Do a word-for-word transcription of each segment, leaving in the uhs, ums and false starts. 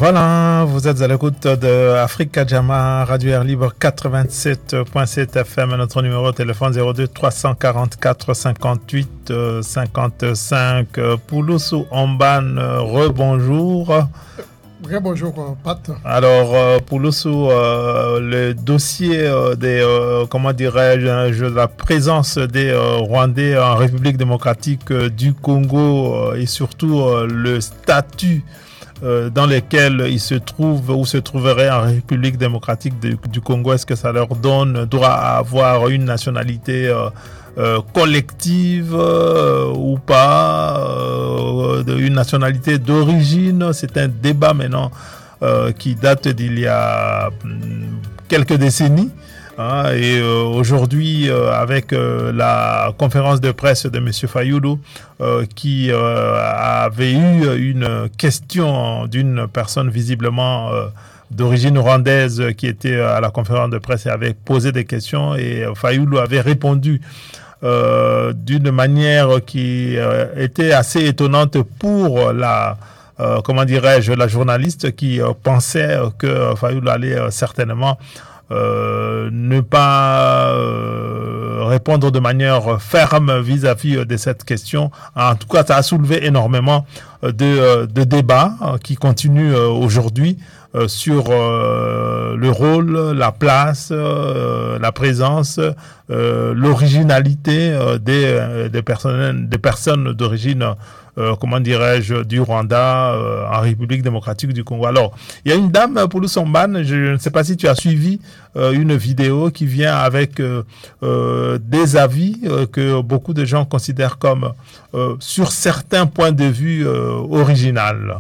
Voilà, vous êtes à l'écoute de Africa Jama, Radio Air Libre quatre-vingt-sept virgule sept F M. Notre numéro de téléphone zéro deux trois cent quarante-quatre cinquante-huit cinquante-cinq. Poulousou Omban, rebonjour. Bonjour Pat. Alors euh, Poulousou, euh, le dossier euh, des euh, comment dirais-je la présence des euh, Rwandais en République démocratique euh, du Congo euh, et surtout euh, le statut euh, dans lequel ils se trouvent ou se trouveraient en République démocratique de, du Congo, est-ce que ça leur donne droit à avoir une nationalité euh, Euh, collective euh, ou pas, euh, une nationalité d'origine? C'est un débat maintenant euh, qui date d'il y a hum, quelques décennies. Hein, et euh, aujourd'hui, euh, avec euh, la conférence de presse de M. Fayulu, euh, qui euh, avait eu une question d'une personne visiblement euh, d'origine rwandaise qui était à la conférence de presse et avait posé des questions, et Fayulu avait répondu Euh, d'une manière qui euh, était assez étonnante pour la, euh, comment dirais-je, la journaliste qui euh, pensait que Fayulu allait euh, certainement euh, ne pas euh, répondre de manière ferme vis-à-vis de cette question. En tout cas, ça a soulevé énormément de, de débats euh, qui continuent euh, aujourd'hui Euh, sur euh, le rôle, la place, euh, la présence, euh, l'originalité euh, des, euh, des personnes, des personnes d'origine, euh, comment dirais-je, du Rwanda euh, en République démocratique du Congo. Alors, il y a une dame, Poulousou Omban, je ne sais pas si tu as suivi euh, une vidéo qui vient avec euh, euh, des avis euh, que beaucoup de gens considèrent comme, euh, sur certains points de vue, euh, original.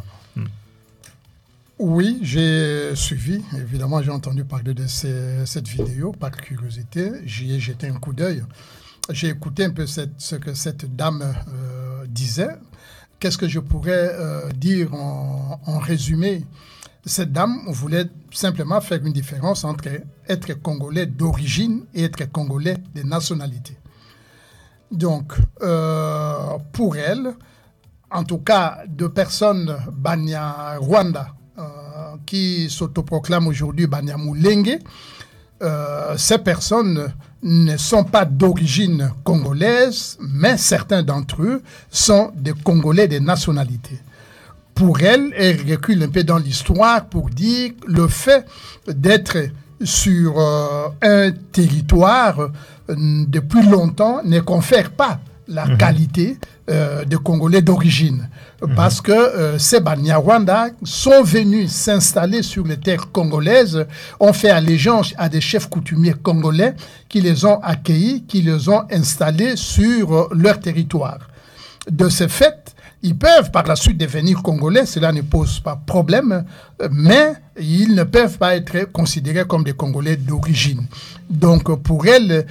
Oui, j'ai suivi. Évidemment, j'ai entendu parler de ces, cette vidéo par curiosité. J'y ai jeté un coup d'œil. J'ai écouté un peu cette, ce que cette dame euh, disait. Qu'est-ce que je pourrais euh, dire en, en résumé? Cette dame voulait simplement faire une différence entre être congolais d'origine et être congolais de nationalité. Donc, euh, pour elle, en tout cas, de personnes Banyarwanda, Euh, qui s'autoproclament aujourd'hui Banyamulenge, euh, ces personnes ne sont pas d'origine congolaise, mais certains d'entre eux sont des Congolais de nationalité. Pour elle, elle recule un peu dans l'histoire pour dire le fait d'être sur euh, un territoire euh, depuis longtemps ne confère pas la mmh. qualité euh, de Congolais d'origine. Mmh. Parce que euh, ces Banyarwanda sont venus s'installer sur les terres congolaises, ont fait allégeance à des chefs coutumiers congolais qui les ont accueillis, qui les ont installés sur euh, leur territoire. De ce fait, ils peuvent par la suite devenir congolais, cela ne pose pas problème, mais ils ne peuvent pas être considérés comme des Congolais d'origine. Donc pour elle,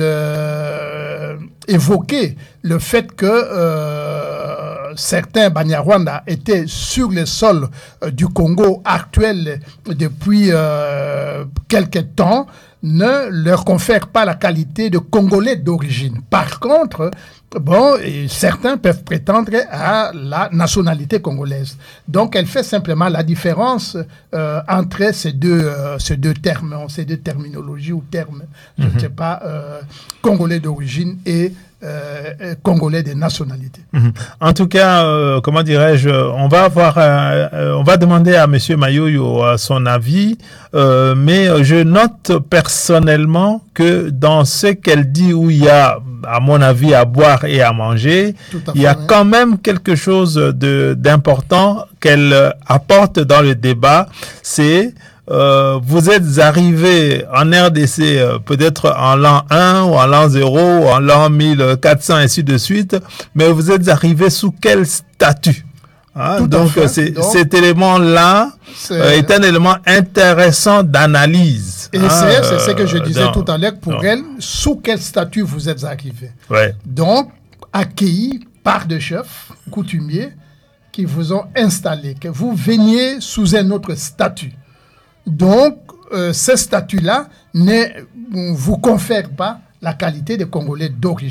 le, évoquer le fait que euh, certains Banyarwanda étaient sur le sol euh, du Congo actuel depuis euh, quelque temps ne leur confère pas la qualité de Congolais d'origine. Par contre, bon, et certains peuvent prétendre à la nationalité congolaise. Donc, elle fait simplement la différence euh, entre ces deux, euh, ces deux termes, ces deux terminologies ou termes, je mm-hmm. ne sais pas, euh, Congolais d'origine et Euh, Congolais des nationalités. Mmh. En tout cas, euh, comment dirais-je, on va avoir, euh, euh, on va demander à Monsieur Mayoyo euh, son avis, euh, mais je note personnellement que dans ce qu'elle dit, où il y a, à mon avis, à boire et à manger, à il y a fait, quand même quelque chose de d'important qu'elle apporte dans le débat, c'est Euh, vous êtes arrivé en R D C euh, peut-être en l'an un ou en l'an zéro ou en l'an mille quatre cents, ainsi de suite, mais vous êtes arrivé sous quel statut? Hein? Donc, c'est, Donc, cet élément-là euh, est un élément intéressant d'analyse. Et hein, c'est, c'est ce que je disais dans, tout à l'heure. Pour non. elle, sous quel statut vous êtes arrivé? Ouais. Donc, accueilli par des chefs coutumiers qui vous ont installé, que vous veniez sous un autre statut. Donc, euh, ce statut-là ne vous confère pas la qualité des Congolais d'origine.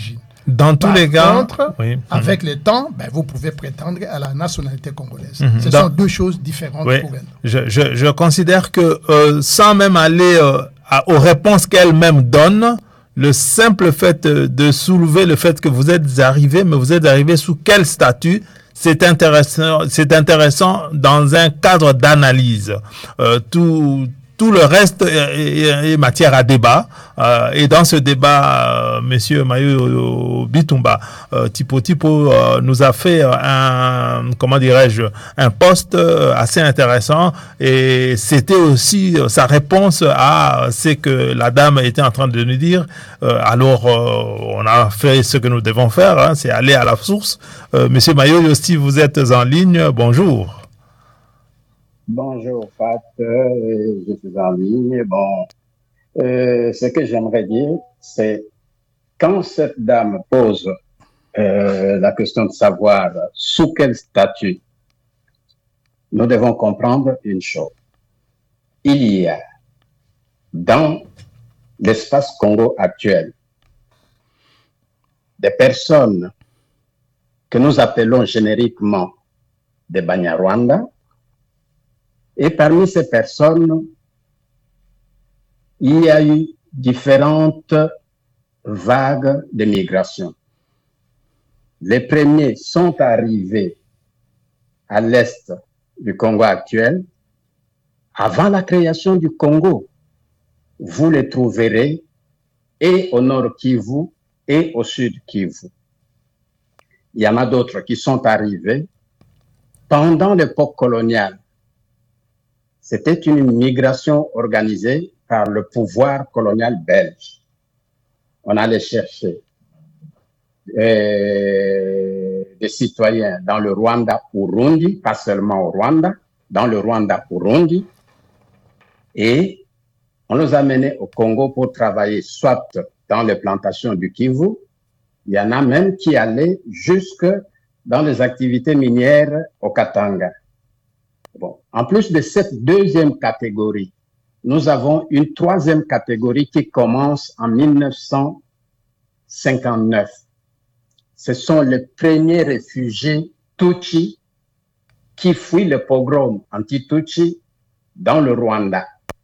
Dans tous Par les cas, contre, oui. avec le temps, ben, vous pouvez prétendre à la nationalité congolaise. Mhm. Ce Dans- sont deux choses différentes Oui. pour elle. Je, je, je considère que euh, sans même aller euh, à- aux réponses qu'elle-même donne, le simple fait euh, de soulever le fait que vous êtes arrivé, mais vous êtes arrivé sous quel statut, c'est intéressant, c'est intéressant dans un cadre d'analyse. Euh, tout, tout le reste est, est- est matière à débat. Euh, et dans ce débat, euh, Monsieur Mayo Bitumba, euh, Tipo Tipo euh, nous a fait euh, un, comment dirais-je, un post euh, assez intéressant. Et c'était aussi euh, sa réponse à ce que la dame était en train de nous dire. Euh, alors, euh, on a fait ce que nous devons faire, hein, c'est aller à la source. Euh, Monsieur Mayo, si vous êtes en ligne, bonjour. Bonjour Fat, euh, je suis en ligne. Bon, euh, ce que j'aimerais dire, c'est quand cette dame pose euh, la question de savoir sous quel statut, nous devons comprendre une chose. Il y a dans l'espace Congo actuel des personnes que nous appelons génériquement des Banyarwanda. Et parmi ces personnes, il y a eu différentes vagues de migration. Les premiers sont arrivés à l'est du Congo actuel avant la création du Congo. Vous les trouverez et au nord Kivu et au sud Kivu. Il y en a d'autres qui sont arrivés pendant l'époque coloniale. C'était une migration organisée par le pouvoir colonial belge. On allait chercher euh, des citoyens dans le Rwanda-Urundi, pas seulement au Rwanda, dans le Rwanda-Urundi, et on les amenait au Congo pour travailler soit dans les plantations du Kivu, il y en a même qui allaient jusque dans les activités minières au Katanga. Bon, en plus de cette deuxième catégorie, nous avons une troisième catégorie qui commence en mille neuf cent cinquante-neuf. Ce sont les premiers réfugiés Tutsi qui fuient le pogrom anti-Tutsi dans le Rwanda.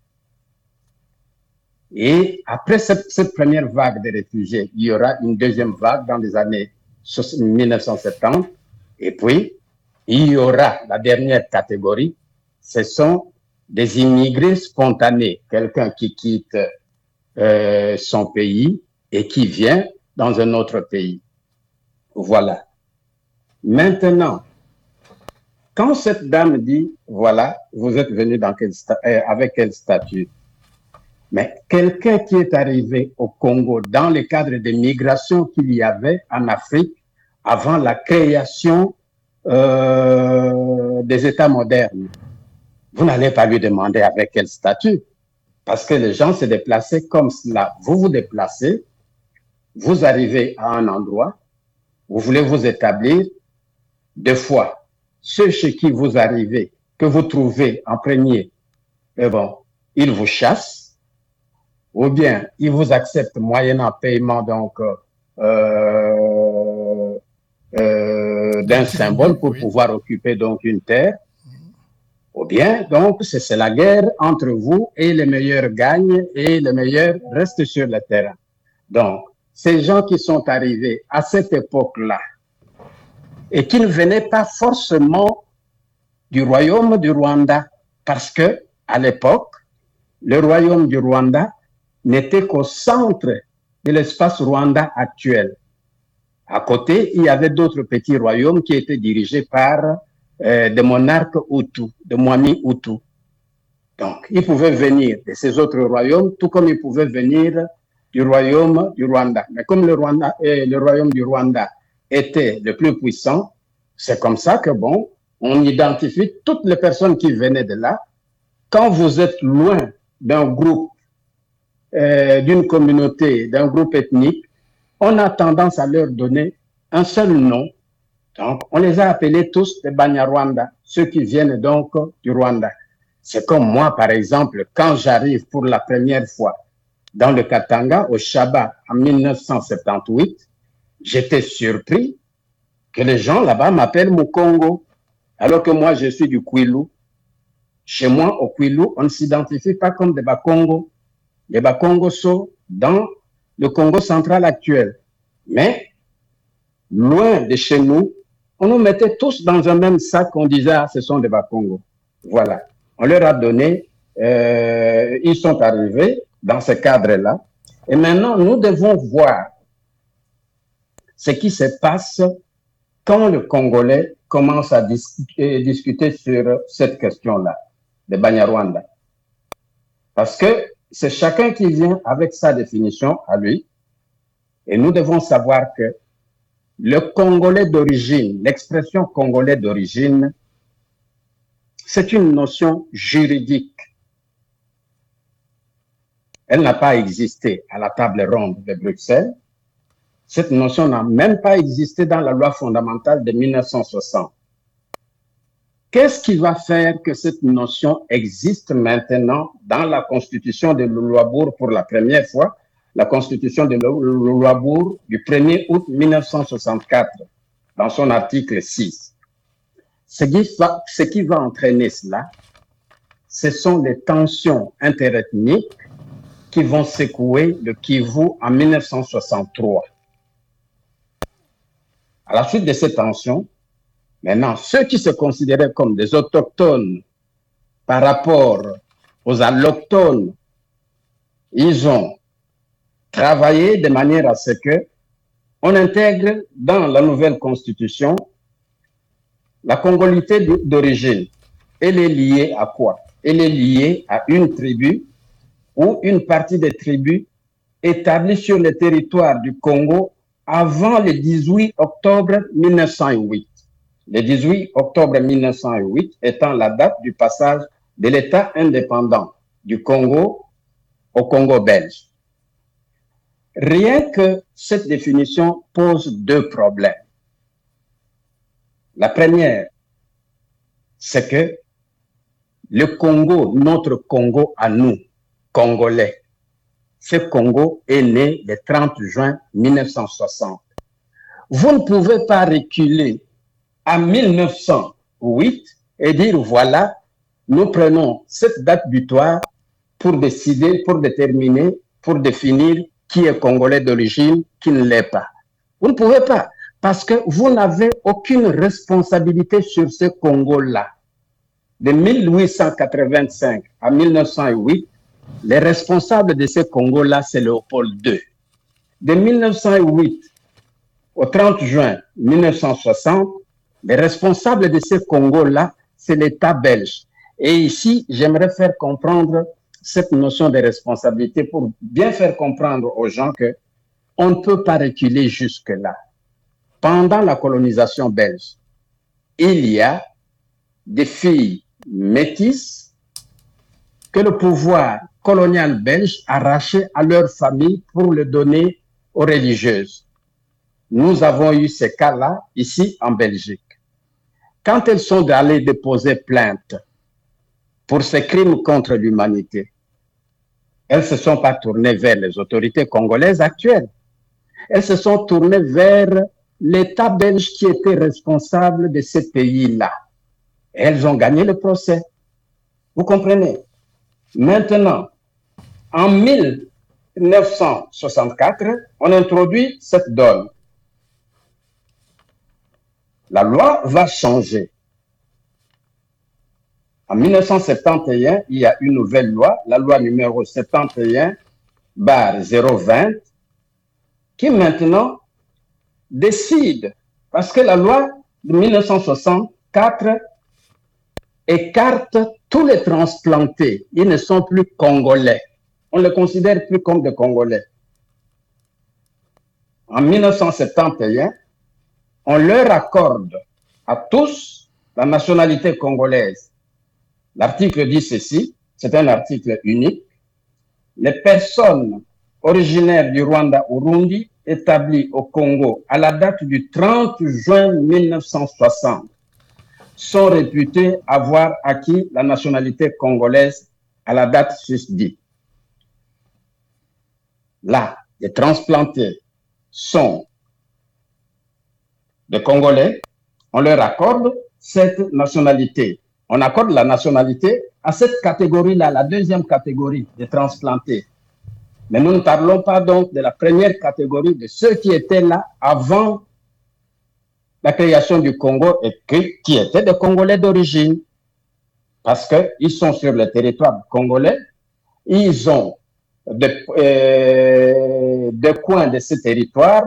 Et après cette, cette première vague de réfugiés, il y aura une deuxième vague dans les années mille neuf cent soixante-dix. Et puis, il y aura la dernière catégorie, ce sont des immigrés spontanés, quelqu'un qui quitte euh, son pays et qui vient dans un autre pays. Voilà. Maintenant, quand cette dame dit, voilà, vous êtes venu dans quel euh, avec quel statut? Mais quelqu'un qui est arrivé au Congo dans le cadre des migrations qu'il y avait en Afrique avant la création euh, des États modernes, vous n'allez pas lui demander avec quel statut, parce que les gens se déplaçaient comme cela. Vous vous déplacez, vous arrivez à un endroit, vous voulez vous établir. Deux fois, ceux chez qui vous arrivez, que vous trouvez en premier, eh bon, ils vous chassent, ou bien ils vous acceptent moyennant paiement donc euh, euh, d'un symbole pour oui. pouvoir occuper donc une terre. Ou bien, donc, c'est la guerre entre vous et les meilleurs gagnent et les meilleurs restent sur le terrain. Donc, ces gens qui sont arrivés à cette époque-là et qui ne venaient pas forcément du royaume du Rwanda, parce que, à l'époque, le royaume du Rwanda n'était qu'au centre de l'espace Rwanda actuel. À côté, il y avait d'autres petits royaumes qui étaient dirigés par Euh, des monarques Hutus, de Mwami Hutu. Donc, ils pouvaient venir de ces autres royaumes, tout comme ils pouvaient venir du royaume du Rwanda. Mais comme le, Rwanda, euh, le royaume du Rwanda était le plus puissant, c'est comme ça que, bon, on identifie toutes les personnes qui venaient de là. Quand vous êtes loin d'un groupe, euh, d'une communauté, d'un groupe ethnique, on a tendance à leur donner un seul nom. Donc, on les a appelés tous des Banyarwanda, ceux qui viennent donc du Rwanda. C'est comme moi, par exemple, quand j'arrive pour la première fois dans le Katanga, au Shaba, en mille neuf cent soixante-dix-huit, j'étais surpris que les gens là-bas m'appellent Mukongo, alors que moi, je suis du Kwilu. Chez moi, au Kwilu, on ne s'identifie pas comme des Bakongo. Les Bakongo sont dans le Congo central actuel. Mais, loin de chez nous, on nous mettait tous dans un même sac, on disait, ah, ce sont des Bakongo. Voilà. On leur a donné, euh, ils sont arrivés dans ce cadre-là. Et maintenant, nous devons voir ce qui se passe quand le Congolais commence à dis discuter sur cette question-là, de Banyarwanda. Parce que c'est chacun qui vient avec sa définition à lui. Et nous devons savoir que le Congolais d'origine, l'expression Congolais d'origine, c'est une notion juridique. Elle n'a pas existé à la table ronde de Bruxelles. Cette notion n'a même pas existé dans la loi fondamentale de mille neuf cent soixante. Qu'est-ce qui va faire que cette notion existe maintenant dans la Constitution de Louisbourg pour la première fois, la Constitution de Louisbourg du premier août mille neuf cent soixante-quatre, dans son article six. Ce qui va, ce qui va entraîner cela, ce sont les tensions interethniques qui vont secouer le Kivu en mille neuf cent soixante-trois. À la suite de ces tensions, maintenant, ceux qui se considéraient comme des autochtones par rapport aux allochtones, ils ont travaillé de manière à ce que on intègre dans la nouvelle constitution la congolité d'origine. Elle est liée à quoi? Elle est liée à une tribu ou une partie des tribus établies sur le territoire du Congo avant le dix-huit octobre mille neuf cent huit. Le dix-huit octobre mille neuf cent huit étant la date du passage de l'État indépendant du Congo au Congo belge. Rien que cette définition pose deux problèmes. La première, c'est que le Congo, notre Congo à nous, Congolais, ce Congo est né le trente juin mille neuf cent soixante. Vous ne pouvez pas reculer à mille neuf cent huit et dire voilà, nous prenons cette date butoir pour décider, pour déterminer, pour définir qui est Congolais d'origine, qui ne l'est pas. Vous ne pouvez pas, parce que vous n'avez aucune responsabilité sur ce Congo-là. De mille huit cent quatre-vingt-cinq à mille neuf cent huit, les responsables de ce Congo-là, c'est Léopold deux. De mille neuf cent huit au trente juin mille neuf cent soixante, les responsables de ce Congo-là, c'est l'État belge. Et ici, j'aimerais faire comprendre cette notion de responsabilité pour bien faire comprendre aux gens que on ne peut pas reculer jusque-là. Pendant la colonisation belge, il y a des filles métisses que le pouvoir colonial belge arrachait à leur famille pour le donner aux religieuses. Nous avons eu ces cas-là ici en Belgique. Quand elles sont allées déposer plainte pour ces crimes contre l'humanité, elles ne se sont pas tournées vers les autorités congolaises actuelles. Elles se sont tournées vers l'État belge qui était responsable de ces pays-là. Elles ont gagné le procès. Vous comprenez? Maintenant, en mille neuf cent soixante-quatre, on introduit cette donne. La loi va changer. En mille neuf cent soixante et un, il y a une nouvelle loi, la loi numéro soixante et un barre zéro vingt, qui maintenant décide, parce que la loi de mille neuf cent soixante-quatre écarte tous les transplantés. Ils ne sont plus congolais. On ne les considère plus comme des Congolais. En mille neuf cent soixante et un, on leur accorde à tous la nationalité congolaise. L'article dit ceci, c'est un article unique. Les personnes originaires du Rwanda-Urundi établies au Congo à la date du trente juin mille neuf cent soixante sont réputées avoir acquis la nationalité congolaise à la date susdite. Là, les transplantés sont les Congolais, on leur accorde cette nationalité. On accorde la nationalité à cette catégorie-là, la deuxième catégorie des transplantés. Mais nous ne parlons pas donc de la première catégorie, de ceux qui étaient là avant la création du Congo et qui, qui étaient des Congolais d'origine. Parce qu'ils sont sur le territoire congolais, ils ont des, euh, des coins de ce territoire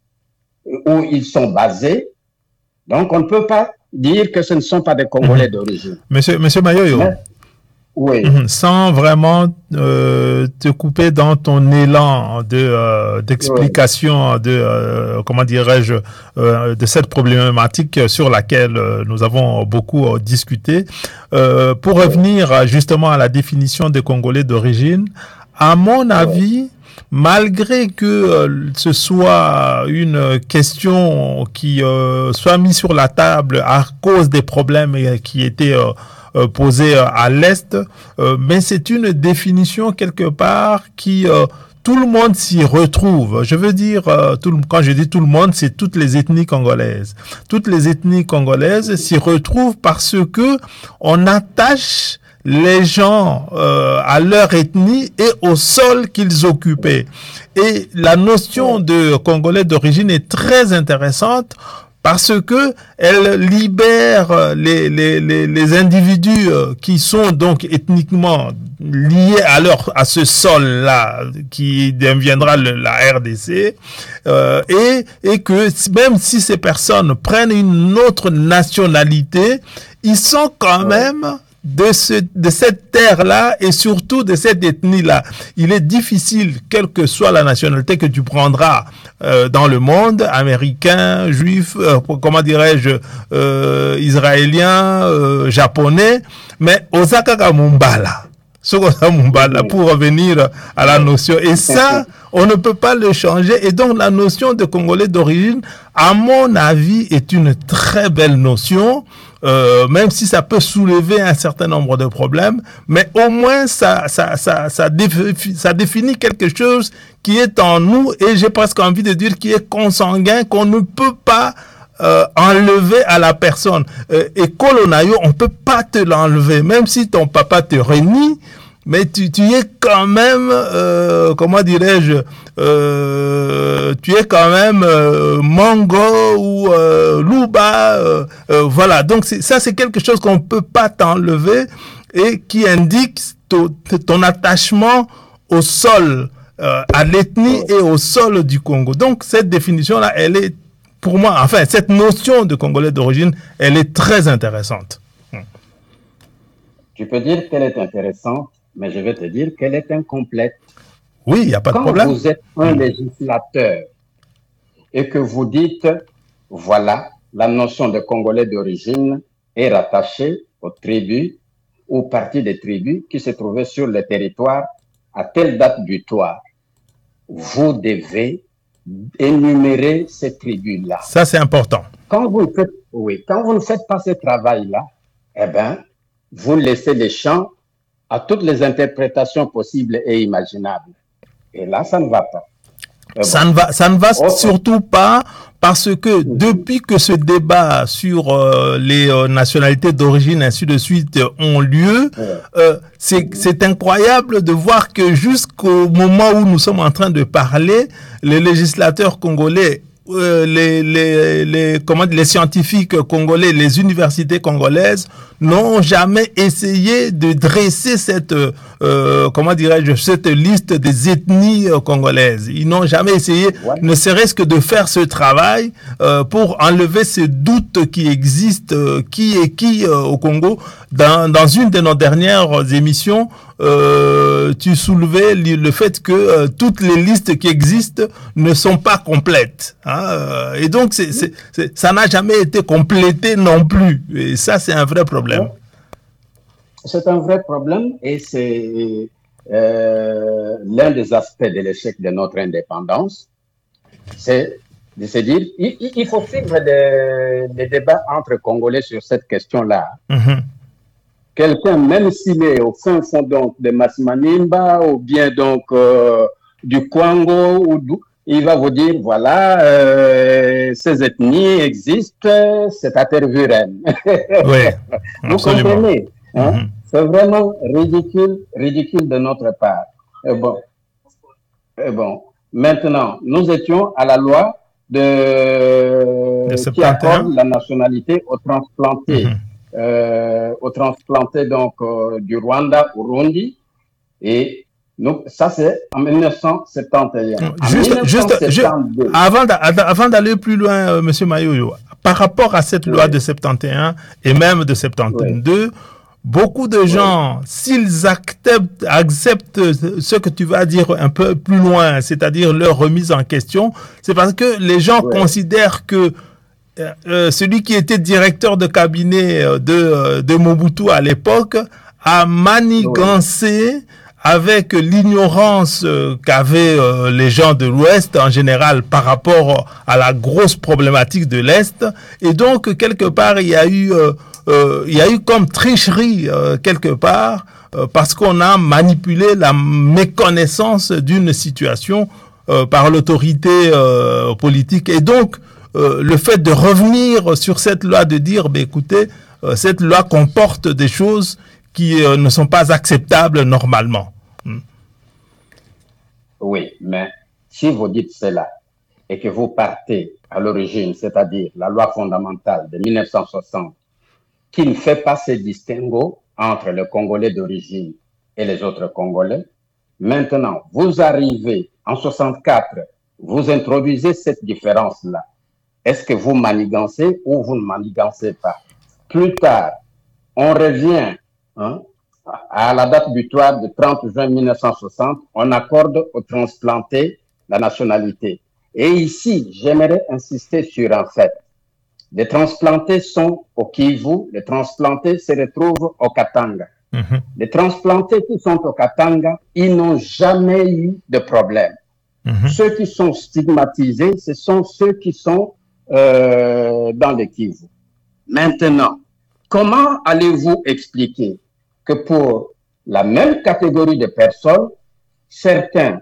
où ils sont basés. Donc, on ne peut pas dire que ce ne sont pas des Congolais mmh. d'origine. Monsieur, Monsieur Mayoyo, Mais, oui. sans vraiment euh, te couper dans ton élan de euh, d'explication oui. de euh, comment dirais-je euh, de cette problématique sur laquelle euh, nous avons beaucoup euh, discuté, euh, pour oui. revenir justement à la définition des Congolais d'origine, à mon avis, oui. malgré que euh, ce soit une question qui euh, soit mise sur la table à cause des problèmes qui étaient euh, euh, posés à l'Est, euh, mais c'est une définition quelque part qui... Euh, tout le monde s'y retrouve. Je veux dire, euh, tout le, quand je dis tout le monde, c'est toutes les ethnies congolaises. Toutes les ethnies congolaises s'y retrouvent parce que on attache les gens euh, à leur ethnie et au sol qu'ils occupaient. Et la notion de Congolais d'origine est très intéressante parce que elle libère les, les, les, les individus qui sont donc ethniquement liés à leur, à ce sol-là, qui deviendra le, la R D C, euh, et, et que même si ces personnes prennent une autre nationalité, ils sont quand même de ce, de cette terre-là et surtout de cette ethnie-là. Il est difficile, quelle que soit la nationalité que tu prendras euh, dans le monde, américain, juif, euh, comment dirais-je, euh, israélien, euh, japonais, mais Osaka Mumbala. Pour revenir à la notion. Et ça, on ne peut pas le changer. Et donc, la notion de Congolais d'origine, à mon avis, est une très belle notion, euh, même si ça peut soulever un certain nombre de problèmes. Mais au moins, ça, ça, ça, ça, défi, ça définit quelque chose qui est en nous, et j'ai presque envie de dire qui est consanguin, qu'on ne peut pas Euh, enlever à la personne. Euh, et Kolonayo, on peut pas te l'enlever, même si ton papa te renie, mais tu, tu es quand même, euh, comment dirais-je, euh, tu es quand même euh, Mongo ou euh, Luba, euh, euh, voilà. Donc c'est, ça, c'est quelque chose qu'on peut pas t'enlever et qui indique ton, ton attachement au sol, euh, à l'ethnie et au sol du Congo. Donc cette définition-là, elle est pour moi, enfin, cette notion de Congolais d'origine, elle est très intéressante. Tu peux dire qu'elle est intéressante, mais je vais te dire qu'elle est incomplète. Oui, il n'y a pas Quand de problème. Quand vous êtes un législateur et que vous dites, voilà, la notion de Congolais d'origine est rattachée aux tribus, aux parties des tribus qui se trouvaient sur le territoire à telle date butoir, vous devez énumérer ces tribus-là. Ça, c'est important. Quand vous ne faites, oui, quand vous ne faites pas ce travail-là, eh bien, vous laissez les champs à toutes les interprétations possibles et imaginables. Et là, ça ne va pas. Et ça, bon. ne va, ça ne va oh, surtout pas parce que depuis que ce débat sur euh, les euh, nationalités d'origine, ainsi de suite, ont lieu, euh, c'est, c'est incroyable de voir que jusqu'au moment où nous sommes en train de parler, les législateurs congolais, euh, les, les, les, comment dire, les scientifiques congolais, les universités congolaises n'ont jamais essayé de dresser cette, euh, comment dirais-je, cette liste des ethnies euh, congolaises. Ils n'ont jamais essayé, ouais. ne serait-ce que de faire ce travail euh, pour enlever ces doutes qui existent, euh, qui est qui euh, au Congo. Dans, dans une de nos dernières émissions, euh, tu soulevais le fait que euh, toutes les listes qui existent ne sont pas complètes. Hein, et donc, c'est, c'est, c'est, ça n'a jamais été complété non plus. Et ça, c'est un vrai problème. C'est un vrai problème et c'est euh, l'un des aspects de l'échec de notre indépendance. C'est de se dire, il, il faut suivre des, des débats entre Congolais sur cette question-là. Mm-hmm. Quelqu'un, même s'il est au fin fond donc de Masimanimba ou bien donc euh, du Congo, ou du, il va vous dire, voilà, euh, ces ethnies existent, c'est à Tervuren. Oui, vous absolument. comprenez, hein? Mm-hmm. C'est vraiment ridicule, ridicule de notre part. Et bon, et bon. Maintenant, nous étions à la loi de, qui accorde la nationalité aux transplantés, mm-hmm. euh, aux transplantés donc euh, du Rwanda au Burundi. Et donc, ça, c'est en mille neuf cent soixante et un. En juste, mille neuf cent soixante-deux, juste, avant, avant d'aller plus loin, euh, M. Mayoyo, par rapport à cette loi oui. de soixante et un et même de soixante-deux, oui. beaucoup de gens, oui. s'ils acceptent, acceptent ce que tu vas dire un peu plus loin, c'est-à-dire leur remise en question, c'est parce que les gens oui. considèrent que euh, celui qui était directeur de cabinet de, de Mobutu à l'époque a manigancé oui. avec l'ignorance euh, qu'avaient euh, les gens de l'Ouest en général par rapport à la grosse problématique de l'Est. Et donc, quelque part, il y a eu, euh, euh, il y a eu comme tricherie, euh, quelque part, euh, parce qu'on a manipulé la méconnaissance d'une situation euh, par l'autorité euh, politique. Et donc, euh, le fait de revenir sur cette loi, de dire, bah, écoutez, euh, cette loi comporte des choses qui euh, ne sont pas acceptables normalement. Hmm. Oui, mais si vous dites cela et que vous partez à l'origine, c'est-à-dire la loi fondamentale de mille neuf cent soixante, qui ne fait pas ce distinguo entre le Congolais d'origine et les autres Congolais, maintenant, vous arrivez en soixante-quatre, vous introduisez cette différence-là. Est-ce que vous manigancez ou vous ne manigancez pas? Plus tard, on revient hein, à la date butoir du trente juin mille neuf cent soixante, on accorde aux transplantés la nationalité. Et ici, j'aimerais insister sur un fait. Les transplantés sont au Kivu, les transplantés se retrouvent au Katanga. Mm-hmm. Les transplantés qui sont au Katanga, ils n'ont jamais eu de problème. Mm-hmm. Ceux qui sont stigmatisés, ce sont ceux qui sont euh, dans le Kivu. Maintenant, comment allez-vous expliquer que pour la même catégorie de personnes, certains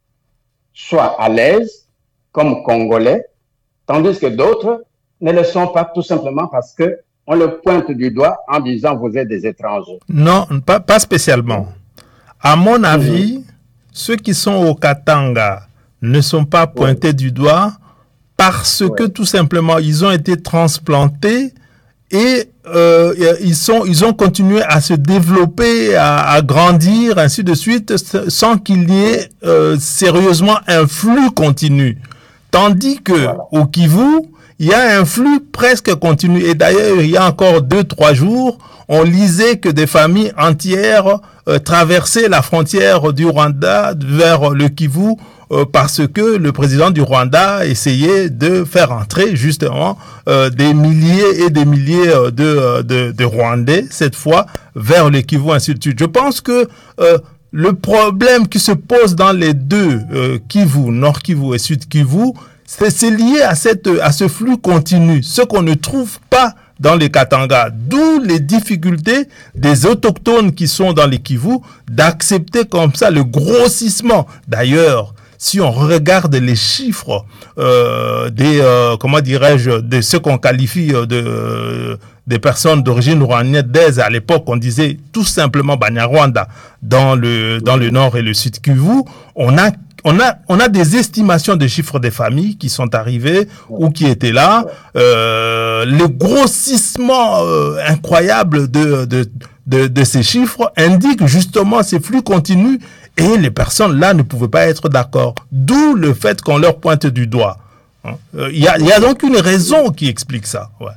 soient à l'aise comme Congolais, tandis que d'autres ne le sont pas tout simplement parce qu'on le pointe du doigt en disant vous êtes des étrangers? Non, pas, pas spécialement. À mon avis, mmh. ceux qui sont au Katanga ne sont pas pointés oui. du doigt parce oui. que tout simplement ils ont été transplantés et euh, ils, sont, ils ont continué à se développer, à, à grandir, ainsi de suite, sans qu'il y ait euh, sérieusement un flux continu. Tandis que voilà. au Kivu, il y a un flux presque continu. Et d'ailleurs, il y a encore deux, trois jours, on lisait que des familles entières euh, traversaient la frontière du Rwanda vers le Kivu euh, parce que le président du Rwanda essayait de faire entrer justement euh, des milliers et des milliers de, de, de Rwandais, cette fois, vers le Kivu, ainsi de suite. Je pense que euh, le problème qui se pose dans les deux, euh, Kivu, Nord Kivu et Sud Kivu, c'est lié à, cette, à ce flux continu, ce qu'on ne trouve pas dans les Katanga, d'où les difficultés des autochtones qui sont dans les Kivu d'accepter comme ça le grossissement. D'ailleurs, si on regarde les chiffres euh, des, euh, comment dirais-je, de ce qu'on qualifie de, euh, des personnes d'origine rwandaise, à l'époque, on disait tout simplement Banyarwanda dans le, dans le nord et le sud Kivu, on a On a, on a des estimations de chiffres des familles qui sont arrivées ou qui étaient là. Euh, le grossissement euh, incroyable de, de, de, de ces chiffres indique justement ces flux continus et les personnes là ne pouvaient pas être d'accord. D'où le fait qu'on leur pointe du doigt. Il hein. euh, y, a, y a donc une raison qui explique ça. Ouais.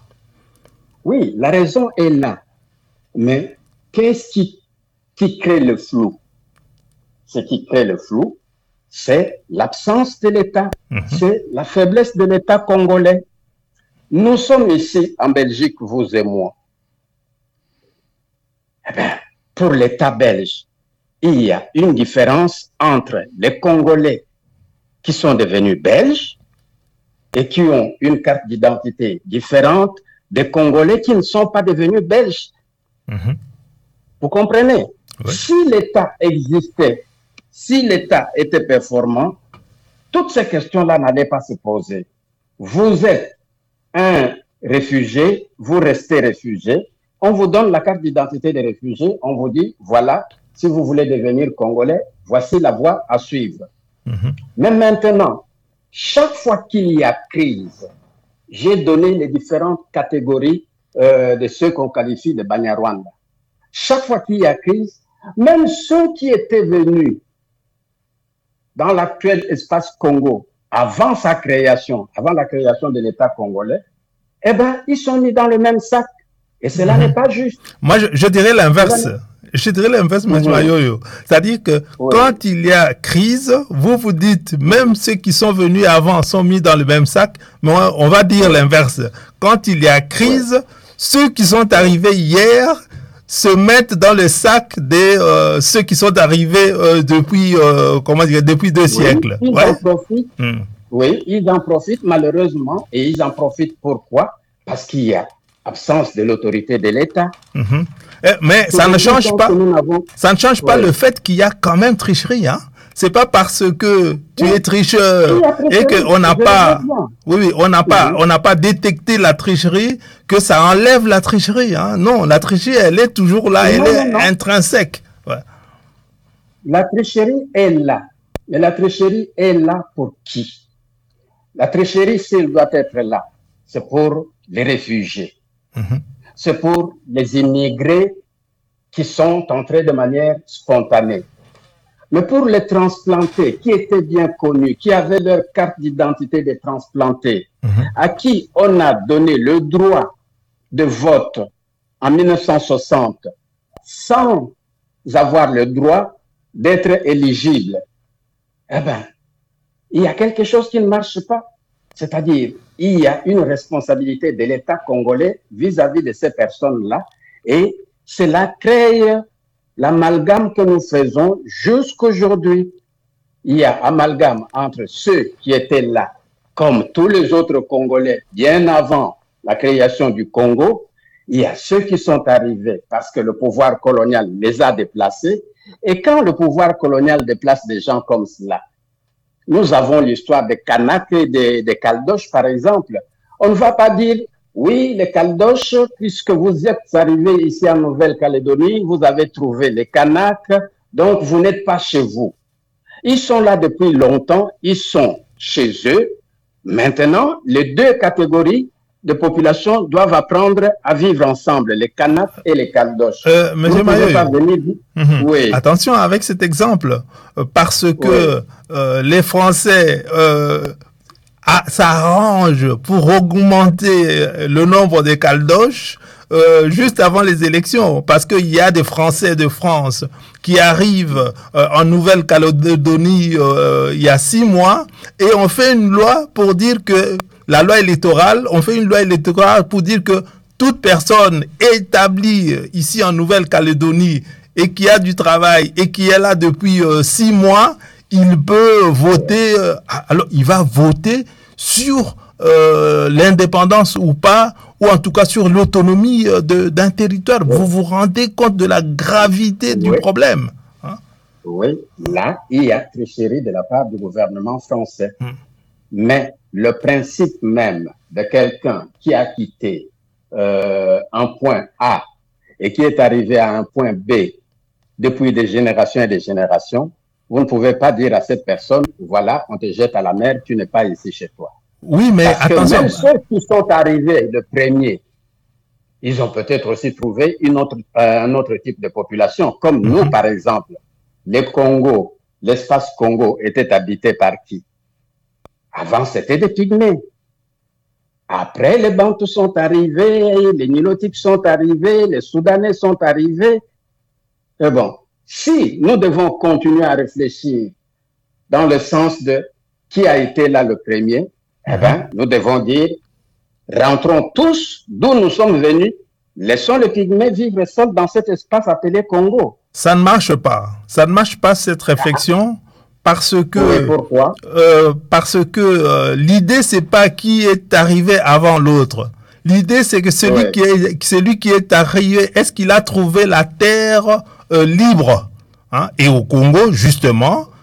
Oui, la raison est là. Mais qu'est-ce qui, qui crée le flou? Ce qui crée le flou, c'est l'absence de l'État, mmh. c'est la faiblesse de l'État congolais. Nous sommes ici en Belgique, vous et moi. Eh bien, pour l'État belge, il y a une différence entre les Congolais qui sont devenus belges et qui ont une carte d'identité différente des Congolais qui ne sont pas devenus belges. Mmh. Vous comprenez? Oui. Si l'État existait, si l'État était performant, toutes ces questions-là n'allaient pas se poser. Vous êtes un réfugié, vous restez réfugié, on vous donne la carte d'identité des réfugiés, on vous dit, voilà, si vous voulez devenir Congolais, voici la voie à suivre. Mm-hmm. Mais maintenant, chaque fois qu'il y a crise, j'ai donné les différentes catégories euh, de ceux qu'on qualifie de Banyarwanda. Chaque fois qu'il y a crise, même ceux qui étaient venus dans l'actuel espace Congo, avant sa création, avant la création de l'État congolais, eh ben, ils sont mis dans le même sac. Et cela mmh. n'est pas juste. Moi, je, je dirais l'inverse. Je dirais l'inverse, M. Mmh. Mayoyo. C'est-à-dire que oui. quand il y a crise, vous vous dites, même ceux qui sont venus avant sont mis dans le même sac, mais on va dire l'inverse. Quand il y a crise, oui. ceux qui sont arrivés hier se mettent dans le sac des euh, ceux qui sont arrivés euh, depuis euh, comment dire depuis deux oui, siècles. Ils ouais. en profitent. Mm. Oui, ils en profitent malheureusement et ils en profitent pourquoi? Parce qu'il y a absence de l'autorité de l'État. Mm-hmm. Eh, mais ça ne change pas. Ça ne change pas ouais. le fait qu'il y a quand même tricherie, hein. C'est pas parce que tu oui. es tricheur et qu'on n'a pas, oui, oui, on n'a pas, on n'a pas détecté la tricherie que ça enlève la tricherie, hein. Non, la tricherie, elle est toujours là, elle non, est non. intrinsèque. Ouais. La tricherie est là, mais la tricherie est là pour qui? La tricherie, s'il doit être là, c'est pour les réfugiés, mm-hmm. c'est pour les immigrés qui sont entrés de manière spontanée. Mais pour les transplantés qui étaient bien connus, qui avaient leur carte d'identité des transplantés, mmh. à qui on a donné le droit de vote en mille neuf cent soixante sans avoir le droit d'être éligible, eh bien, il y a quelque chose qui ne marche pas. C'est-à-dire, il y a une responsabilité de l'État congolais vis-à-vis de ces personnes-là et cela crée l'amalgame que nous faisons jusqu'aujourd'hui. Il y a amalgame entre ceux qui étaient là, comme tous les autres Congolais, bien avant la création du Congo. Il y a ceux qui sont arrivés parce que le pouvoir colonial les a déplacés. Et quand le pouvoir colonial déplace des gens comme cela, nous avons l'histoire des Kanaks et des, des Caldoches, par exemple. On ne va pas dire oui, les Caldoches, puisque vous êtes arrivés ici en Nouvelle-Calédonie, vous avez trouvé les Kanaks, donc vous n'êtes pas chez vous. Ils sont là depuis longtemps, ils sont chez eux. Maintenant, les deux catégories de population doivent apprendre à vivre ensemble, les Kanaks et les Caldoches. Euh, Monsieur Mayoyo, mm-hmm. oui. Attention avec cet exemple, parce que oui. euh, les Français... Euh, Ah, s'arrange pour augmenter le nombre de Caldoches euh, juste avant les élections, parce qu'il y a des Français de France qui arrivent euh, en Nouvelle-Calédonie euh, il y a six mois, et on fait une loi pour dire que, la loi électorale, on fait une loi électorale pour dire que toute personne établie ici en Nouvelle-Calédonie et qui a du travail et qui est là depuis euh, six mois, il peut voter, euh, alors il va voter sur euh, l'indépendance ou pas, ou en tout cas sur l'autonomie de, d'un territoire. Oui. Vous vous rendez compte de la gravité oui. du problème, hein? Oui, là, il y a tricherie de la part du gouvernement français. Hum. Mais le principe même de quelqu'un qui a quitté euh, un point A et qui est arrivé à un point B depuis des générations et des générations, vous ne pouvez pas dire à cette personne, voilà, on te jette à la mer, tu n'es pas ici chez toi. Oui, mais Parce attention. Que même ceux qui sont arrivés le premier, ils ont peut-être aussi trouvé une autre, euh, un autre type de population. Comme mm-hmm. nous, par exemple, les Congo, l'espace Congo était habité par qui? Avant, c'était des Pygmées. Après, les Bantous sont arrivés, les Nilotiques sont arrivés, les Soudanais sont arrivés. Et bon, si nous devons continuer à réfléchir dans le sens de qui a été là le premier, eh bien, nous devons dire, rentrons tous d'où nous sommes venus, laissons les Pygmées vivre seuls dans cet espace appelé Congo. Ça ne marche pas. Ça ne marche pas, cette réflexion, parce que, oui, pourquoi? Euh, parce que euh, l'idée, c'est pas qui est arrivé avant l'autre. L'idée, c'est que celui, oui. qui est, celui qui est arrivé, est-ce qu'il a trouvé la terre euh, libre, hein? Et au Congo, justement,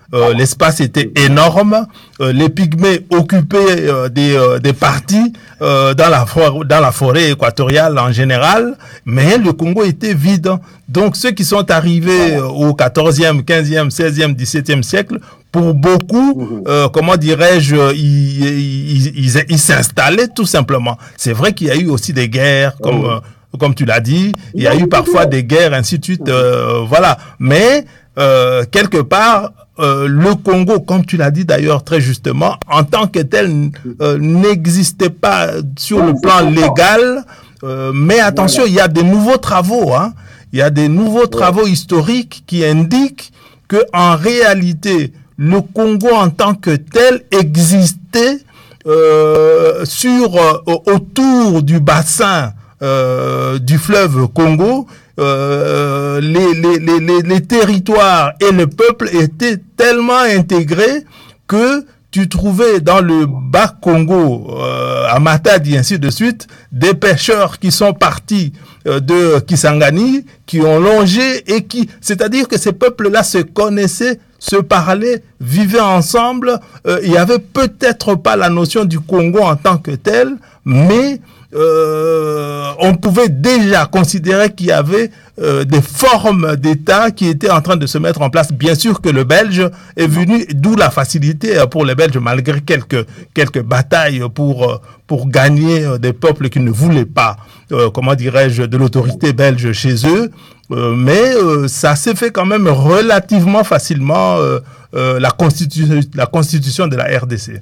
Euh, l'espace était énorme. Euh, les Pygmées occupaient euh, des, euh, des parties euh, dans, la for- dans la forêt équatoriale en général, mais le Congo était vide. Donc ceux qui sont arrivés euh, au quatorzième, quinzième, seizième, dix-septième siècle, pour beaucoup, euh, comment dirais-je, ils, ils, ils, ils s'installaient tout simplement. C'est vrai qu'il y a eu aussi des guerres, comme, euh, comme tu l'as dit, il y a eu parfois des guerres, ainsi de suite, euh, voilà. Mais, euh, quelque part, euh, le Congo, comme tu l'as dit d'ailleurs très justement, en tant que tel, euh, n'existait pas sur le plan légal, euh, mais attention, il y a des nouveaux travaux, hein. Il y a des nouveaux travaux historiques qui indiquent que en réalité, le Congo en tant que tel existait euh, sur euh, autour du bassin euh, du fleuve Congo. Euh, les, les, les, les, les territoires et le peuple étaient tellement intégrés que tu trouvais dans le bas Congo, euh, à Matadi, ainsi de suite, des pêcheurs qui sont partis euh, de Kisangani, qui ont longé et qui, c'est-à-dire que ces peuples-là se connaissaient, se parlaient, vivaient ensemble. Euh, il y avait peut-être pas la notion du Congo en tant que tel, mais euh, on pouvait déjà considérer qu'il y avait euh, des formes d'État qui étaient en train de se mettre en place. Bien sûr que le Belge est venu, d'où la facilité pour les Belges, malgré quelques quelques batailles pour pour gagner des peuples qui ne voulaient pas, euh, comment dirais-je, de l'autorité belge chez eux. Euh, mais euh, ça s'est fait quand même relativement facilement, euh, euh, la constitution la constitution de la R D C.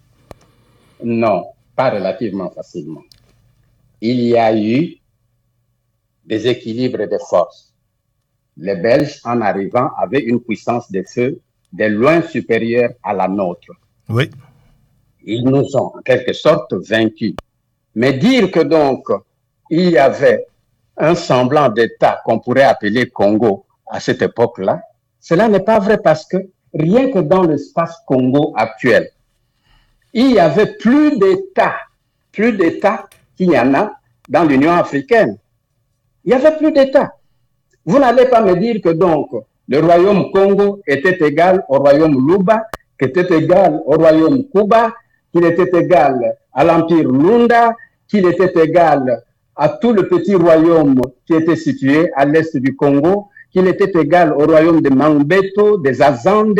Non, pas relativement facilement. Il y a eu des équilibres de force. Les Belges, en arrivant, avaient une puissance de feu de loin supérieure à la nôtre. Oui. Ils nous ont, en quelque sorte, vaincus. Mais dire que donc, il y avait un semblant d'État qu'on pourrait appeler Congo à cette époque-là, cela n'est pas vrai parce que rien que dans l'espace Congo actuel, il y avait plus d'États, plus d'États qu'il y en a dans l'Union africaine. Il n'y avait plus d'États. Vous n'allez pas me dire que donc le royaume Congo était égal au royaume Luba, qu'il était égal au royaume Kuba, qu'il était égal à l'empire Lunda, qu'il était égal à tout le petit royaume qui était situé à l'est du Congo, qu'il était égal au royaume de Mangbeto, des Azande,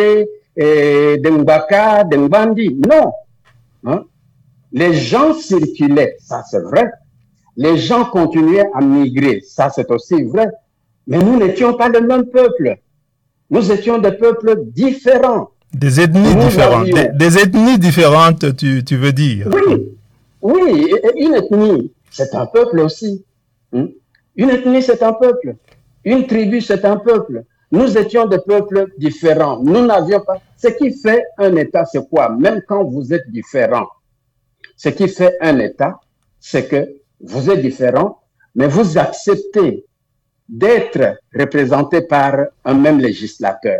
et de Mbaka, de Mbandi. Non. Hein? Les gens circulaient, ça c'est vrai. Les gens continuaient à migrer, ça c'est aussi vrai. Mais nous n'étions pas le même peuple. Nous étions des peuples différents. Des ethnies nous différentes. Avions... Des, des ethnies différentes, tu, tu veux dire? Oui, oui. Une ethnie, c'est un peuple aussi. Une ethnie, c'est un peuple. Une tribu, c'est un peuple. Nous étions des peuples différents. Nous n'avions pas... Ce qui fait un État, c'est quoi? Même quand vous êtes différents, ce qui fait un État, c'est que vous êtes différents, mais vous acceptez d'être représenté par un même législateur.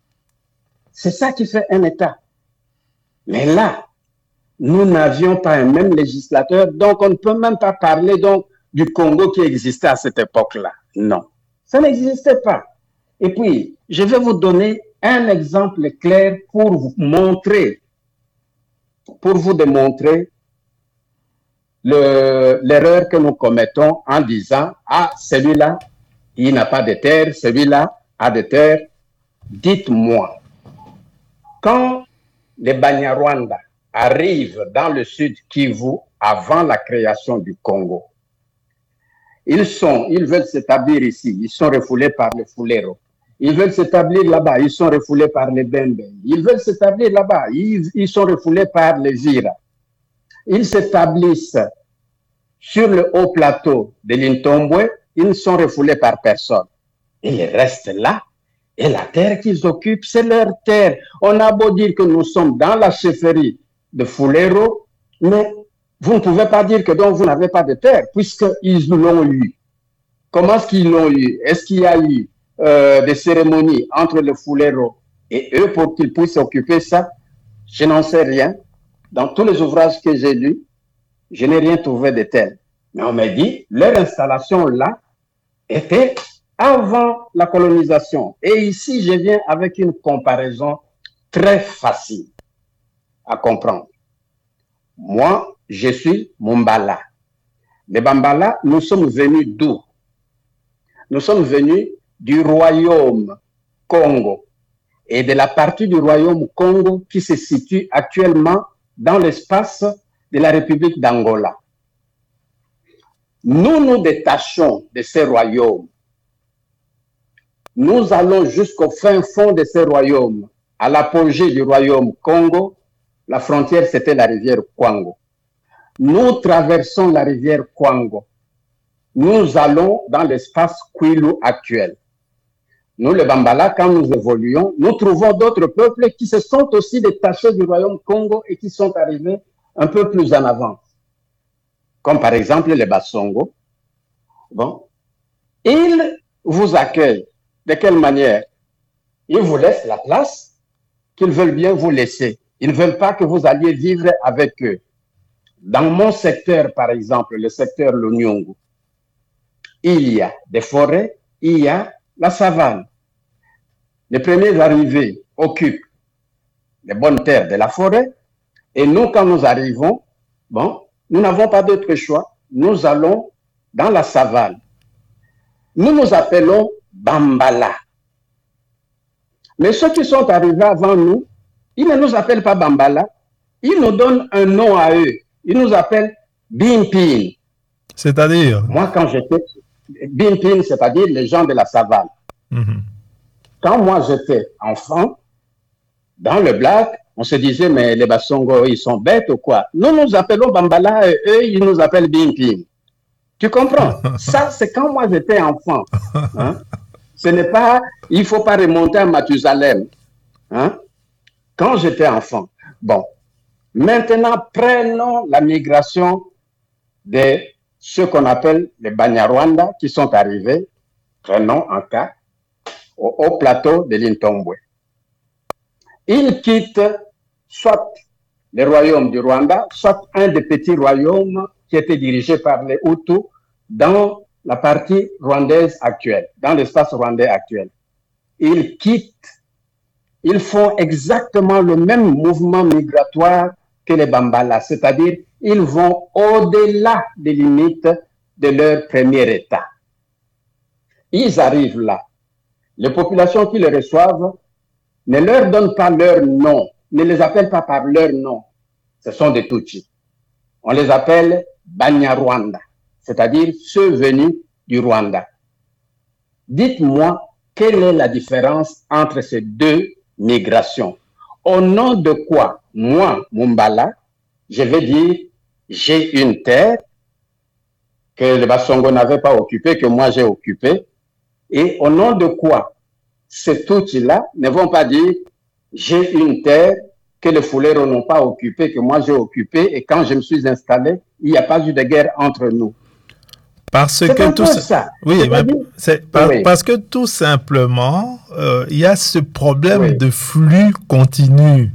C'est ça qui fait un État. Mais là, nous n'avions pas un même législateur, donc on ne peut même pas parler donc du Congo qui existait à cette époque-là. Non, ça n'existait pas. Et puis, je vais vous donner un exemple clair pour vous montrer, pour vous démontrer l'erreur que nous commettons en disant « Ah, celui-là, il n'a pas de terre, celui-là a de terre. » Dites-moi, quand les Banyarwanda arrivent dans le sud Kivu avant la création du Congo, ils, sont, ils veulent s'établir ici, ils sont refoulés par les Fulero. Ils veulent s'établir là-bas, ils sont refoulés par les Bembe. Ils veulent s'établir là-bas, ils, ils sont refoulés par les Vira. Ils s'établissent sur le haut plateau de l'Intombwe, ils ne sont refoulés par personne. Ils restent là, et la terre qu'ils occupent, c'est leur terre. On a beau dire que nous sommes dans la chefferie de Fulero, mais vous ne pouvez pas dire que donc vous n'avez pas de terre, puisqu'ils l'ont eu. Comment est-ce qu'ils l'ont eu? Est-ce qu'il y a eu euh, des cérémonies entre le Fulero et eux pour qu'ils puissent occuper ça? Je n'en sais rien. Dans tous les ouvrages que j'ai lus, je n'ai rien trouvé de tel. Mais on m'a dit, leur installation là était avant la colonisation. Et ici, je viens avec une comparaison très facile à comprendre. Moi, je suis Mumbala. Les Bambala, nous sommes venus d'où? Nous sommes venus du royaume Congo et de la partie du royaume Congo qui se situe actuellement dans l'espace de la République d'Angola. Nous nous détachons de ces royaumes. Nous allons jusqu'au fin fond de ces royaumes. À l'apogée du royaume Congo, la frontière, c'était la rivière Kwango. Nous traversons la rivière Kwango. Nous allons dans l'espace Kwilu actuel. Nous, les Bambala, quand nous évoluons, nous trouvons d'autres peuples qui se sont aussi détachés du royaume Congo et qui sont arrivés un peu plus en avant. Comme par exemple les Bassongo. Bon. Ils vous accueillent. De quelle manière? Ils vous laissent la place qu'ils veulent bien vous laisser. Ils ne veulent pas que vous alliez vivre avec eux. Dans mon secteur, par exemple, le secteur Lunyungu, il y a des forêts, il y a la savane. Les premiers arrivés occupent les bonnes terres de la forêt et nous, quand nous arrivons, bon, nous n'avons pas d'autre choix. Nous allons dans la savane. Nous nous appelons Bambala. Mais ceux qui sont arrivés avant nous, ils ne nous appellent pas Bambala. Ils nous donnent un nom à eux. Ils nous appellent Bimpin. C'est-à-dire? Moi, quand j'étais... Bimpin, c'est-à-dire les gens de la savane. Mm-hmm. Quand moi, j'étais enfant, dans le black, on se disait, mais les Bassongo, ils sont bêtes ou quoi? Nous nous appelons Bambala et eux, ils nous appellent Bimpin. Tu comprends? Ça, c'est quand moi, j'étais enfant. Hein? Ce n'est pas... Il ne faut pas remonter à Mathusalem. Hein? Quand j'étais enfant. Bon. Maintenant, prenons la migration de ceux qu'on appelle les Banyarwanda qui sont arrivés, prenons un cas, au, au plateau de l'Intombwe. Ils quittent soit les royaumes du Rwanda, soit un des petits royaumes qui était dirigé par les Hutus dans la partie rwandaise actuelle, dans l'espace rwandais actuel. Ils quittent, ils font exactement le même mouvement migratoire que les Bambala, c'est-à-dire ils vont au-delà des limites de leur premier état. Ils arrivent là. Les populations qui les reçoivent ne leur donnent pas leur nom, ne les appellent pas par leur nom. Ce sont des Tutsis. On les appelle Banyarwanda, c'est-à-dire ceux venus du Rwanda. Dites-moi, quelle est la différence entre ces deux migrations? Au nom de quoi, moi, Mumbala, je vais dire, j'ai une terre que les Bassongo n'avaient pas occupée, que moi j'ai occupée, et au nom de quoi ces Tutsis-là ne vont pas dire, j'ai une terre que les Fouleros n'ont pas occupée, que moi j'ai occupée, et quand je me suis installé, il n'y a pas eu de guerre entre nous. Parce que tout ça, oui, mais c'est par, oui. parce que tout simplement, euh, il y a ce problème oui. de flux continu.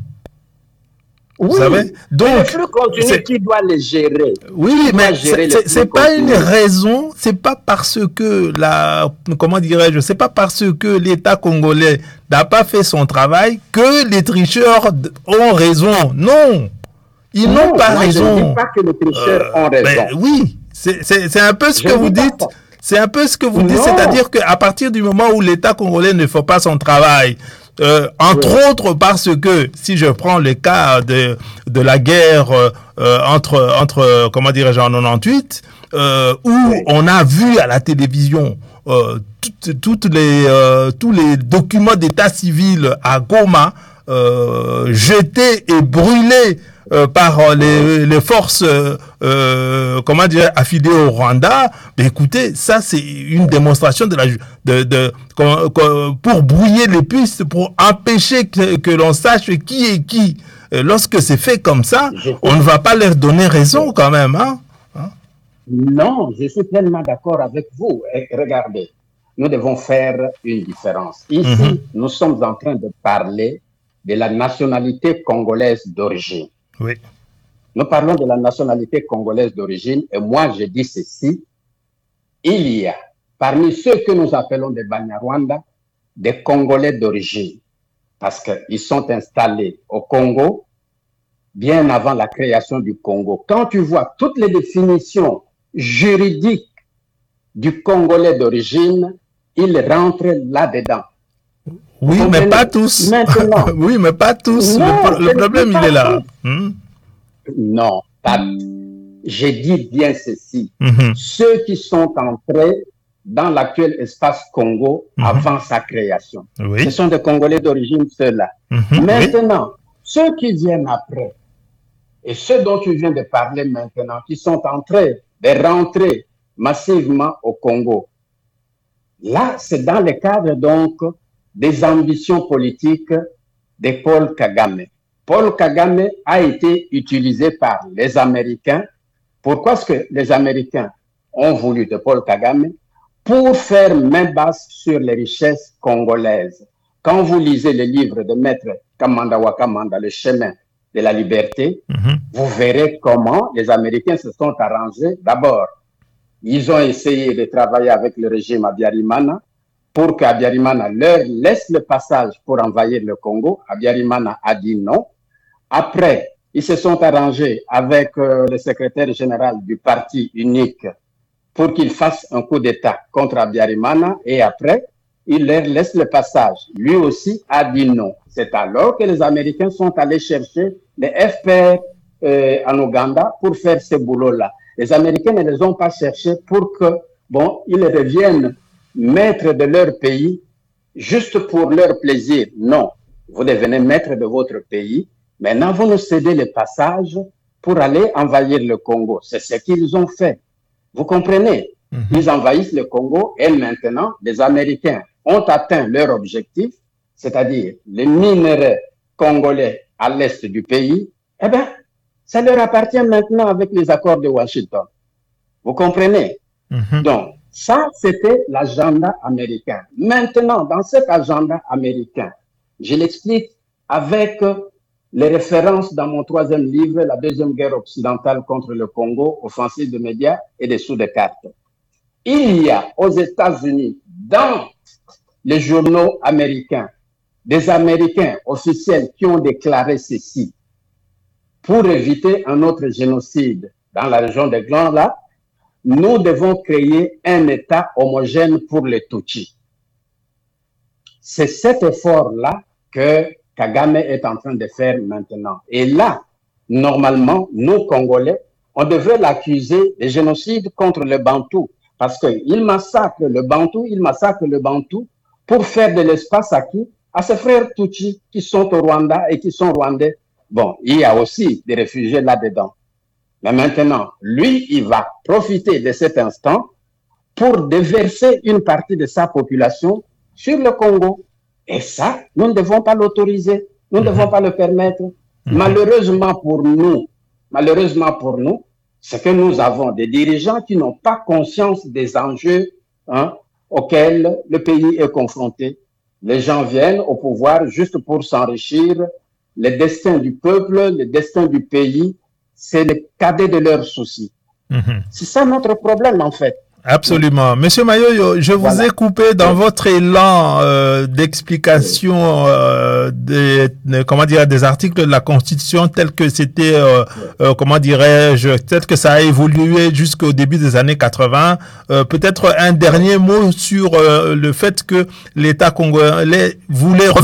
Oui, vous savez? Donc, le flux continu, qui doit les gérer? Oui, qui mais c'est pas une raison, c'est pas parce que la, comment dirais-je, c'est pas parce que l'État congolais n'a pas fait son travail que les tricheurs ont raison. Non, ils n'ont pas moi, raison. Je ne dis pas que les tricheurs euh, ont raison. Ben, oui. C'est un peu ce je que vous dites. C'est un peu ce que vous non. dites, c'est-à-dire qu'à partir du moment où l'État congolais ne fait pas son travail, euh, entre oui. autres parce que, si je prends le cas de, de la guerre euh, entre, entre, comment dirais-je, en quatre-vingt-dix-huit, euh, où oui. on a vu à la télévision euh, toutes, toutes les, euh, tous les documents d'état civil à Goma euh, jetés et brûlés Euh, par euh, les, les forces, euh, euh, comment dire, affiliées au Rwanda, ben écoutez, ça c'est une démonstration de la, de, de, que, que, pour brouiller les pistes, pour empêcher que, que l'on sache qui est qui. Et lorsque c'est fait comme ça, on ne va pas leur donner raison quand même, hein? hein? Non, je suis pleinement d'accord avec vous. Et regardez, nous devons faire une différence. Ici, mm-hmm. nous sommes en train de parler de la nationalité congolaise d'origine. Oui. Nous parlons de la nationalité congolaise d'origine et moi je dis ceci, il y a parmi ceux que nous appelons des Banyarwanda, des Congolais d'origine. parce qu'ils sont installés au Congo bien avant la création du Congo. Quand tu vois toutes les définitions juridiques du Congolais d'origine, ils rentrent là-dedans. Oui, mais pas tous. Maintenant, oui, mais pas tous. Non, le, le problème, il est là. Hmm? Non, pas. J'ai dit bien ceci. Mm-hmm. Ceux qui sont entrés dans l'actuel espace Congo mm-hmm. avant sa création, oui. ce sont des Congolais d'origine, ceux-là. Mm-hmm. Maintenant, oui. ceux qui viennent après, et ceux dont tu viens de parler maintenant, qui sont en train de rentrer massivement au Congo, là, c'est dans le cadre donc des ambitions politiques de Paul Kagame. Paul Kagame a été utilisé par les Américains. Pourquoi est-ce que les Américains ont voulu de Paul Kagame? Pour faire main basse sur les richesses congolaises. Quand vous lisez le livre de Maître Kamanda Wakamanda, Le chemin de la liberté, mm-hmm. vous verrez comment les Américains se sont arrangés. D'abord, ils ont essayé de travailler avec le régime Abiyarimana pour qu'Abiyarimana leur laisse le passage pour envahir le Congo. Abiyarimana a dit non. Après, ils se sont arrangés avec euh, le secrétaire général du parti unique pour qu'il fasse un coup d'État contre Abiyarimana et après, il leur laisse le passage. Lui aussi a dit non. C'est alors que les Américains sont allés chercher les F P R euh, en Ouganda pour faire ce boulot-là. Les Américains ne les ont pas cherchés pour que, bon, ils reviennent maîtres de leur pays juste pour leur plaisir. Non, vous devenez maître de votre pays. Maintenant, vous nous cédez le passage pour aller envahir le Congo. C'est ce qu'ils ont fait. Vous comprenez? Mm-hmm. Ils envahissent le Congo et maintenant, les Américains ont atteint leur objectif, c'est-à-dire les minerais congolais à l'est du pays. Eh bien, ça leur appartient maintenant avec les accords de Washington. Vous comprenez? Mm-hmm. Donc, ça, c'était l'agenda américain. Maintenant, dans cet agenda américain, je l'explique avec les références dans mon troisième livre, La deuxième guerre occidentale contre le Congo, offensive de médias et des sous de cartes. Il y a aux États-Unis, dans les journaux américains, des Américains officiels qui ont déclaré ceci. Pour éviter un autre génocide dans la région des Glands, là, nous devons créer un État homogène pour les Tutsis. C'est cet effort-là que Kagame est en train de faire maintenant. Et là, normalement, nous, Congolais, on devrait l'accuser de génocide contre le Bantou. Parce qu'il massacre le Bantou, il massacre le Bantou pour faire de l'espace à qui? À ses frères Tutsis qui sont au Rwanda et qui sont rwandais. Bon, il y a aussi des réfugiés là-dedans. Mais maintenant, lui, il va profiter de cet instant pour déverser une partie de sa population sur le Congo. Et ça, nous ne devons pas l'autoriser. Nous ne mmh. devons pas le permettre. Mmh. Malheureusement pour nous, malheureusement pour nous, c'est que nous avons des dirigeants qui n'ont pas conscience des enjeux hein, auxquels le pays est confronté. Les gens viennent au pouvoir juste pour s'enrichir. Le destin du peuple, le destin du pays, c'est le cadet de leurs soucis. Mmh. C'est ça notre problème, en fait. Absolument. Monsieur Mayoyo, je vous voilà. ai coupé dans votre élan euh, d'explication euh, des, de, comment dire, des articles de la Constitution tels que c'était, euh, euh, comment dirais-je, peut-être que ça a évolué jusqu'au début des années quatre-vingts. Euh, peut-être un dernier mot sur euh, le fait que l'État congolais voulait